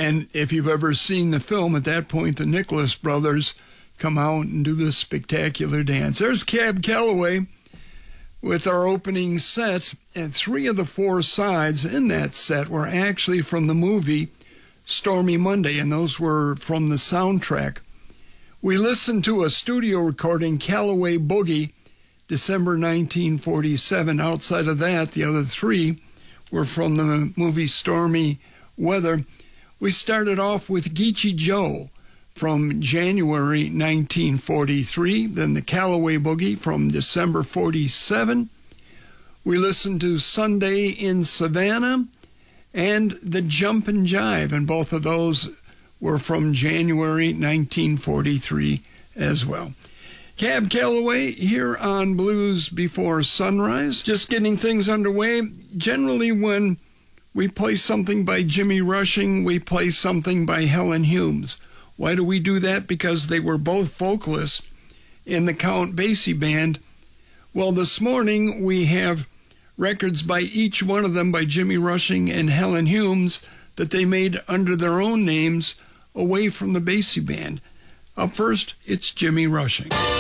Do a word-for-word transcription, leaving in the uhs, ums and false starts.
And if you've ever seen the film, at that point, the Nicholas brothers come out and do this spectacular dance. There's Cab Calloway with our opening set, and three of the four sides in that set were actually from the movie Stormy Monday, and those were from the soundtrack. We listened to a studio recording, Calloway Boogie, December nineteen forty-seven. Outside of that, the other three were from the movie Stormy Weather. We started off with Geechee Joe from January nineteen forty-three, then the Calloway Boogie from December forty-seven. We listened to Sunday in Savannah and the Jumpin' Jive, and both of those were from January nineteen forty-three as well. Cab Calloway here on Blues Before Sunrise. Just getting things underway. Generally, when we play something by Jimmy Rushing, we play something by Helen Humes. Why do we do that? Because they were both vocalists in the Count Basie Band. Well, this morning we have records by each one of them, by Jimmy Rushing and Helen Humes, that they made under their own names away from the Basie Band. Up first, it's Jimmy Rushing.